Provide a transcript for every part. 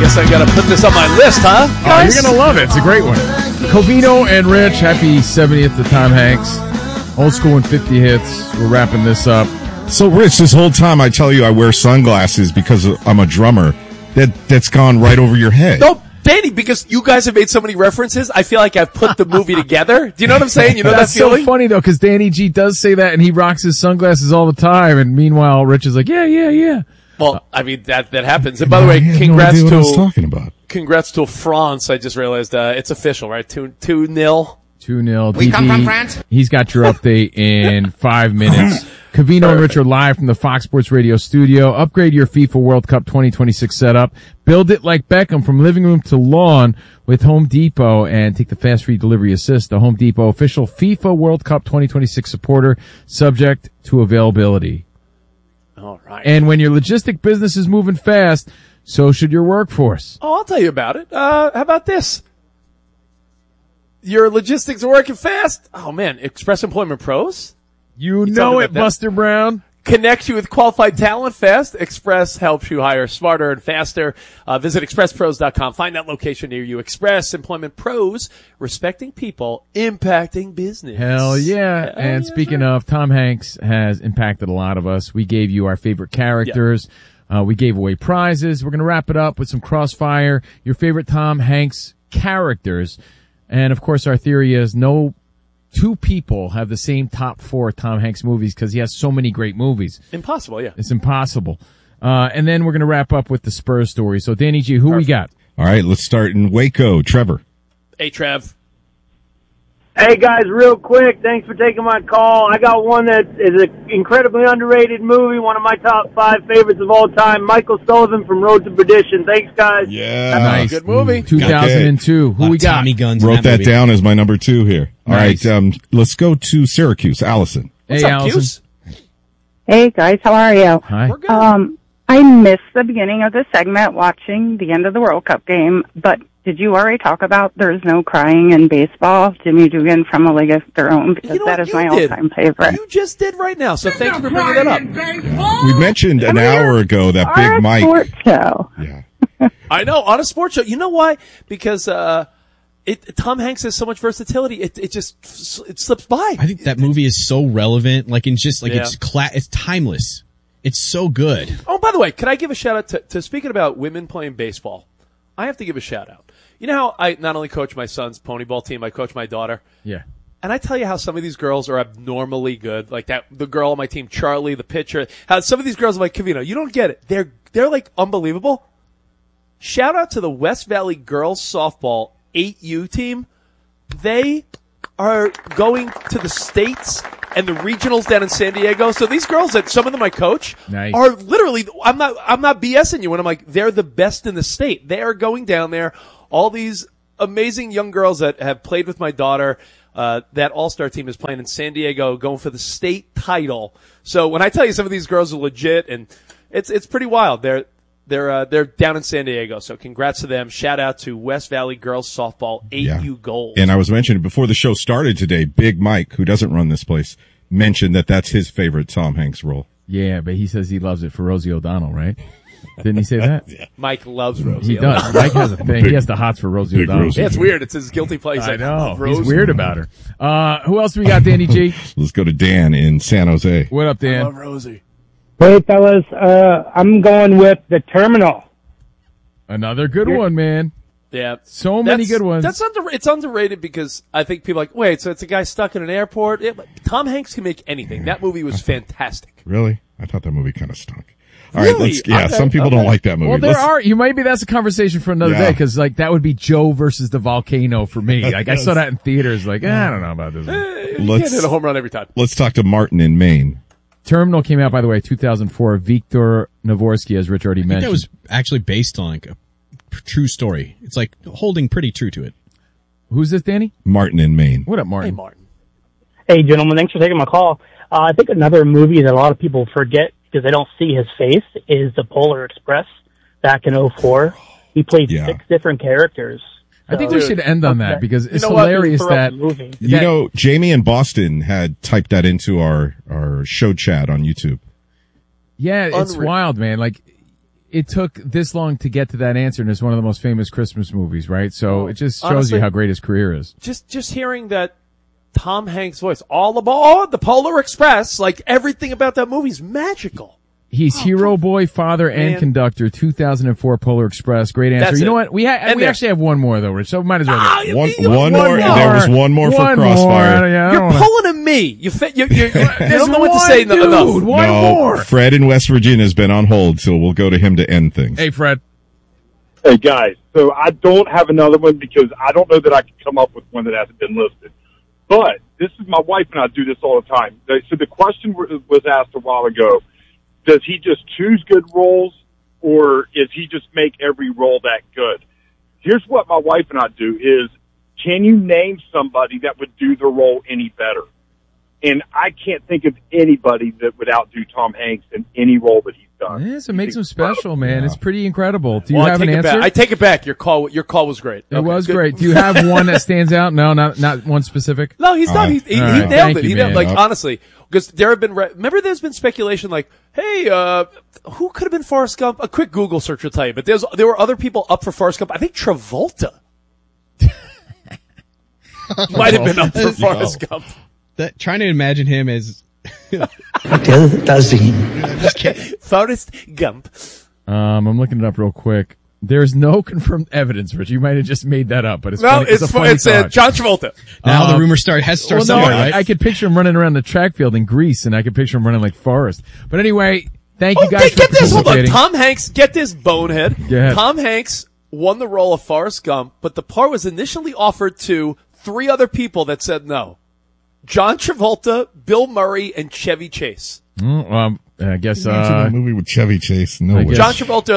guess I got to put this on my list, huh, guys? Oh, you're going to love it. It's a great one. Covino and Rich, happy 70th to Tom Hanks. Old school and 50 hits. We're wrapping this up. So, Rich, this whole time I tell you I wear sunglasses because I'm a drummer. That's gone right over your head. Nope. Danny, because you guys have made so many references, I feel like I've put the movie together. Do you know what I'm saying? You know That's that feeling? so funny, though, because Danny G does say that, and he rocks his sunglasses all the time, and meanwhile, Rich is like, yeah. Well, I mean, that happens. And by the way, I had congrats no idea what I was to talking about. Congrats to France. I just realized it's official, right? 2-0. 2-0. We come from France. He's got your update in 5 minutes. Covino and Rich are live from the Fox Sports Radio studio. Upgrade your FIFA World Cup 2026 setup. Build it like Beckham from living room to lawn with Home Depot and take the fast free delivery assist. The Home Depot official FIFA World Cup 2026 supporter, subject to availability. All right. And when your logistic business is moving fast, so should your workforce. Oh, I'll tell you about it. How about this? Your logistics are working fast? Oh, man. Express Employment Pros? You know it, Buster Brown. Connect you with qualified talent fast. Express helps you hire smarter and faster. Visit expresspros.com. Find that location near you. Express Employment Pros, respecting people, impacting business. Hell yeah. And speaking of, Tom Hanks has impacted a lot of us. We gave you our favorite characters. Yeah. We gave away prizes. We're going to wrap it up with some Crossfire, your favorite Tom Hanks characters. And of course, our theory is no two people have the same top 4 Tom Hanks movies because he has so many great movies. Impossible, yeah. It's impossible. And then we're going to wrap up with the Spurs story. So, Danny G, who we got? All right, let's start in Waco. Trevor. Hey, Trev. Hey, guys, real quick, thanks for taking my call. I got one that is an incredibly underrated movie, one of my top 5 favorites of all time, Michael Sullivan from Road to Perdition. Thanks, guys. Yeah. Nice. Good movie. 2002. Who we got? Tommy Guns. Wrote that down as my number 2 here. Nice. All right, let's go to Syracuse. Allison. What's Hey, up, Allison. Cuse? Hey guys, how are you? Hi. We're good. I missed the beginning of the segment watching the end of the World Cup game, but did you already talk about there's no crying in baseball? Jimmy Dugan from A League of Their Own, because You know that what? is my You did. all-time favorite. You just did right now, so thank you for bringing that up. We mentioned an hour ago that Our Big Mike. sports show. Yeah. I know, on a sports show. You know why? Because Tom Hanks has so much versatility. It slips by. I think that movie is so relevant. Like, in just, like, Yeah. it's timeless. It's so good. Oh, by the way, could I give a shout out to speaking about women playing baseball? I have to give a shout out. You know how I not only coach my son's pony ball team, I coach my daughter. Yeah. And I tell you how some of these girls are abnormally good. Like the girl on my team, Charlie, the pitcher. How some of these girls are like, Covino, you don't get it. They're like unbelievable. Shout out to the West Valley girls softball 8U team. They are going to the states and the regionals down in San Diego. So these girls that some of them I coach Nice. are literally, I'm not BSing you when I'm like, they're the best in the state. They are going down there. All these amazing young girls that have played with my daughter, that all-star team is playing in San Diego, going for the state title. So when I tell you some of these girls are legit, and it's pretty wild. They're down in San Diego. So congrats to them. Shout out to West Valley girls softball 8U gold. And I was mentioning before the show started today, Big Mike, who doesn't run this place, mentioned that that's his favorite Tom Hanks role. Yeah, but he says he loves it for Rosie O'Donnell, right? Didn't he say that? Yeah. Mike loves Rosie. He does. Mike has a thing. He has the hots for Rosie Big O'Donnell. Rosie. Yeah, it's weird. It's his guilty pleasure. I know. Rosie. He's weird about her. Who else do we got, Danny G? Let's go to Dan in San Jose. What up, I Dan? love Rosie. Hey, fellas, I'm going with The Terminal. Another good one, man. Yeah. So many good ones. It's underrated because I think people are like, wait, so it's a guy stuck in an airport? Yeah, but Tom Hanks can make anything. That movie was fantastic. Really? I thought that movie kind of stunk. All Really? right, Okay, some people don't like that movie. Well, maybe that's a conversation for another Yeah. day, because like that would be Joe versus the volcano for me. Like I saw that in theaters, like, I don't know about this one. You can't hit a home run every time. Let's talk to Martin in Maine. Terminal came out, by the way, 2004. Viktor Navorsky, as Rich already I think mentioned. that was actually based on like a true story. It's like holding pretty true to it. Who's this, Danny? Martin in Maine. What up, Martin? Hey, Martin. Hey, gentlemen, thanks for taking my call. I think another movie that a lot of people forget because they don't see his face is The Polar Express back in 2004. He played 6 different characters. I think we should end on that because it's You know what? hilarious Throughout that the movie. You know, Jamie in Boston had typed that into our show chat on YouTube. Yeah, it's Unreal. wild, man. Like, it took this long to get to that answer, and it's one of the most famous Christmas movies, right? So it just shows honestly, you how great his career is. Just hearing that Tom Hanks' voice, all aboard the Polar Express, like everything about that movie is magical. He's hero boy, father, and conductor. 2004 Polar Express. Great answer. That's you know it. what? We actually have one more though, Rich. So might as well. Get One more. There was one more for Crossfire. You're pulling at me. You don't know what to say. Dude, enough. One more. Fred in West Virginia has been on hold, so we'll go to him to end things. Hey, Fred. Hey, guys. So I don't have another one because I don't know that I can come up with one that hasn't been listed. But this is my wife and I do this all the time. So the question was asked a while ago. Does he just choose good roles, or is he just make every role that good? Here's what my wife and I do is, can you name somebody that would do the role any better? And I can't think of anybody that would outdo Tom Hanks in any role that he's done. Yes, it makes him special, man. It's pretty incredible. Do you Well, have an answer? I take it back. Your call was great. It was great. Do you have one that stands out? No, not one specific. No, he's done. He right. nailed Thank it. you, He nailed, man. like honestly, because there have been remember there's been speculation like, hey, who could have been Forrest Gump? A quick Google search will tell you. But there were other people up for Forrest Gump. I think Travolta might have been up for Forrest Gump. Trying to imagine him as Forrest Gump. I'm looking it up real quick. There's no confirmed evidence, Rich. You might have just made that up, but it's funny. It's John Travolta. now the rumor has to start somewhere, right? I could picture him running around the track field in Greece, and I could picture him running like Forrest. But anyway, thank you guys for Get this. Hold on. participating. Tom Hanks. Get this, bonehead. Go ahead. Tom Hanks won the role of Forrest Gump, but the part was initially offered to 3 other people that said no. John Travolta, Bill Murray, and Chevy Chase. I guess Imagine a movie with Chevy Chase. No way. John Travolta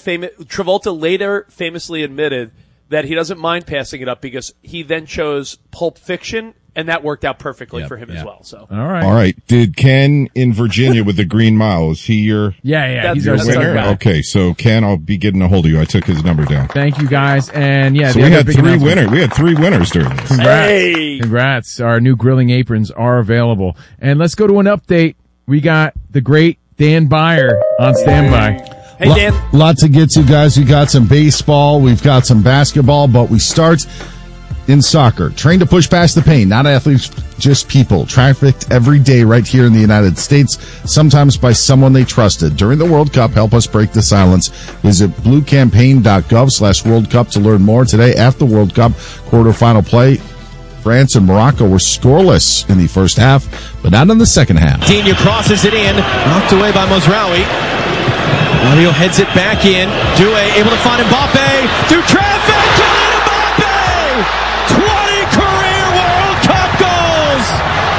later famously admitted that he doesn't mind passing it up because he then chose Pulp Fiction, and that worked out perfectly for him as well. So, all right. All right. Did Ken in Virginia with the Green Mile, is he your Yeah. He's That's our our winner. guy. Okay, so Ken, I'll be getting a hold of you. I took his number down. Thank you guys, and So the we other had big 3 announcement. winners. We had 3 winners during this. Congrats. Hey. Congrats. Our new grilling aprons are available. And let's go to an update. We got the great Dan Byer on standby. Hey, Dan. Lot to get to, guys. We got some baseball. We've got some basketball, but we start in soccer. Trained to push past the pain, not athletes, just people. Trafficked every day right here in the United States, sometimes by someone they trusted. During the World Cup, help us break the silence. Visit bluecampaign.gov/World Cup to learn more. Today, after the World Cup quarterfinal play, France and Morocco were scoreless in the first half, but not in the second half. Dina crosses it in, knocked away by Mozraoui. Mario heads it back in. Doué able to find Mbappe through traffic. Kylian Mbappe! 20 career World Cup goals!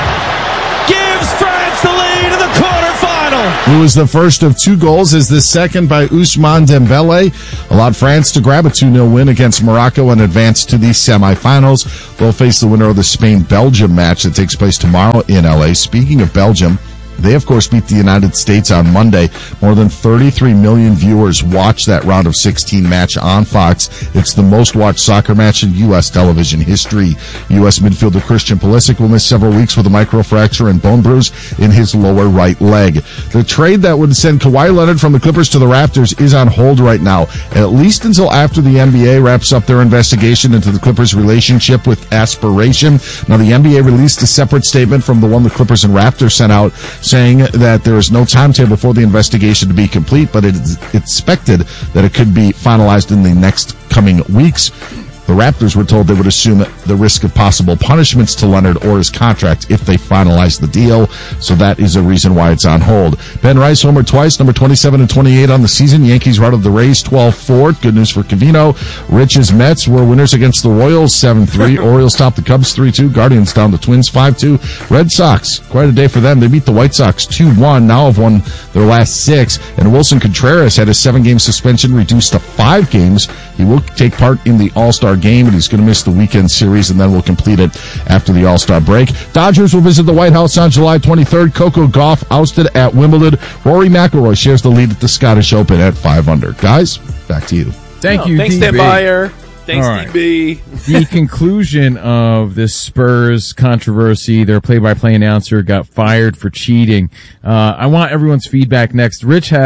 Gives France the lead in the quarterfinal. It was the first of 2 goals, as the second by Ousmane Dembele allowed France to grab a 2-0 win against Morocco and advance to the semifinals. They'll face the winner of the Spain-Belgium match that takes place tomorrow in LA. Speaking of Belgium, they, of course, beat the United States on Monday. More than 33 million viewers watched that round of 16 match on Fox. It's the most watched soccer match in U.S. television history. U.S. midfielder Christian Pulisic will miss several weeks with a microfracture and bone bruise in his lower right leg. The trade that would send Kawhi Leonard from the Clippers to the Raptors is on hold right now, at least until after the NBA wraps up their investigation into the Clippers' relationship with Aspiration. Now, the NBA released a separate statement from the one the Clippers and Raptors sent out, saying that there is no timetable for the investigation to be complete, but it is expected that it could be finalized in the next coming weeks. The Raptors were told they would assume the risk of possible punishments to Leonard or his contract if they finalize the deal, so that is a reason why it's on hold. Ben Rice homered twice, number 27 and 28 on the season. Yankees routed the Rays 12-4. Good news for Covino. Rich's Mets were winners against the Royals 7-3. Orioles topped the Cubs 3-2. Guardians down the Twins 5-2. Red Sox, quite a day for them. They beat the White Sox 2-1. Now have won their last 6. And Wilson Contreras had his 7-game suspension reduced to 5 games. He will take part in the All-Star game, and he's going to miss the weekend series, and then we'll complete it after the All-Star break. Dodgers will visit the White House on July 23rd. Coco Gauff ousted at Wimbledon. Rory McIlroy shares the lead at the Scottish Open at 5 under. Guys, back to you. Thank you, Thanks, DB. Dan Byer. Thanks, All right. DB. The conclusion of this Spurs controversy, their play-by-play announcer got fired for cheating. I want everyone's feedback next. Rich has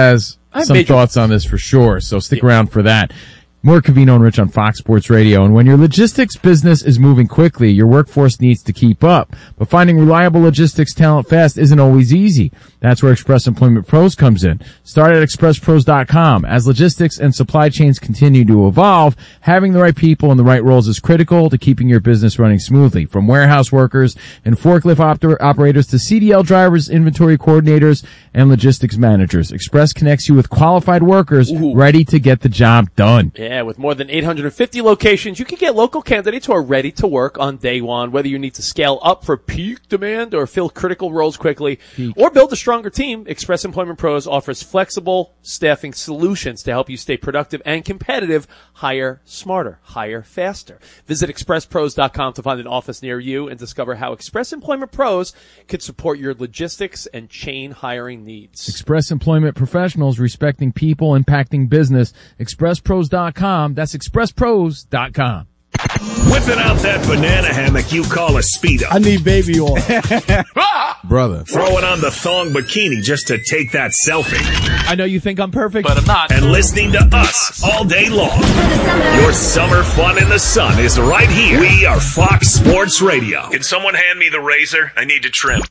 some thoughts on this for sure, so stick around for that. More Covino and Rich on Fox Sports Radio. And when your logistics business is moving quickly, your workforce needs to keep up. But finding reliable logistics talent fast isn't always easy. That's where Express Employment Pros comes in. Start at expresspros.com. As logistics and supply chains continue to evolve, having the right people in the right roles is critical to keeping your business running smoothly. From warehouse workers and forklift operators to CDL drivers, inventory coordinators, and logistics managers, Express connects you with qualified workers ready to get the job done. Yeah, with more than 850 locations, you can get local candidates who are ready to work on day one, whether you need to scale up for peak demand or fill critical roles quickly or build a stronger team. Express Employment Pros offers flexible staffing solutions to help you stay productive and competitive. Hire smarter, hire faster. Visit expresspros.com to find an office near you and discover how Express Employment Pros could support your logistics and chain hiring needs. Express Employment Professionals, respecting people, impacting business. expresspros.com. That's expresspros.com. Whipping out that banana hammock you call a Speedo. I need baby oil. Brother. Throwing on the thong bikini just to take that selfie. I know you think I'm perfect, but I'm not. And listening to us all day long. Your summer fun in the sun is right here. We are Fox Sports Radio. Can someone hand me the razor? I need to trim.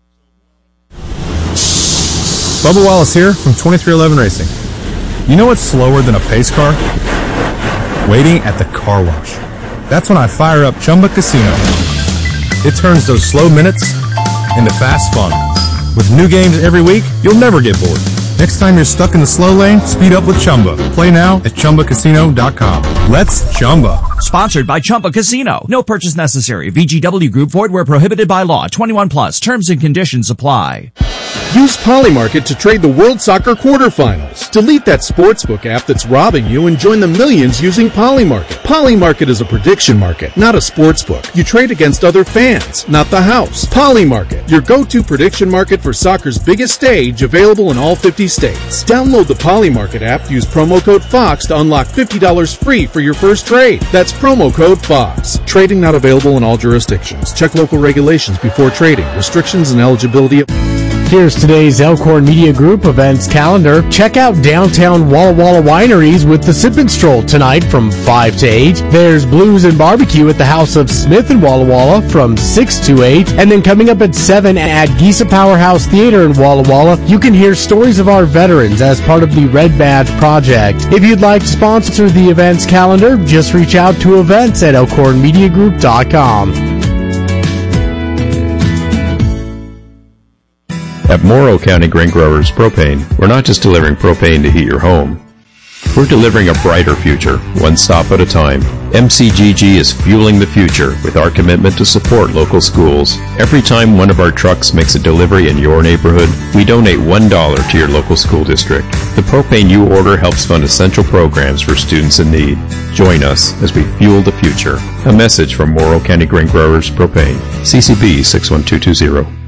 Bubba Wallace here from 2311 Racing. You know what's slower than a pace car? Waiting at the car wash. That's when I fire up Chumba Casino. It turns those slow minutes into fast fun. With new games every week, you'll never get bored. Next time you're stuck in the slow lane, speed up with Chumba. Play now at ChumbaCasino.com. Let's Chumba. Sponsored by Chumba Casino. No purchase necessary. VGW Group. Void where prohibited by law. 21 plus. Terms and conditions apply. Use Polymarket to trade the World Soccer quarterfinals. Delete that sportsbook app that's robbing you and join the millions using Polymarket. Polymarket is a prediction market, not a sportsbook. You trade against other fans, not the house. Polymarket, your go-to prediction market for soccer's biggest stage, available in all 50 states. Download the Polymarket app, use promo code FOX to unlock $50 free for your first trade. That's promo code FOX. Trading not available in all jurisdictions. Check local regulations before trading. Restrictions and eligibility. Here's today's Elkhorn Media Group events calendar. Check out downtown Walla Walla Wineries with the Sip and Stroll tonight from 5 to 8. There's Blues and Barbecue at the House of Smith in Walla Walla from 6 to 8. And then coming up at 7 at Giza Powerhouse Theater in Walla Walla, you can hear stories of our veterans as part of the Red Badge Project. If you'd like to sponsor the events calendar, just reach out to events at elkhornmediagroup.com. At Morrow County Grain Growers Propane, we're not just delivering propane to heat your home. We're delivering a brighter future, one stop at a time. MCGG is fueling the future with our commitment to support local schools. Every time one of our trucks makes a delivery in your neighborhood, we donate $1 to your local school district. The propane you order helps fund essential programs for students in need. Join us as we fuel the future. A message from Morrow County Grain Growers Propane. CCB 61220.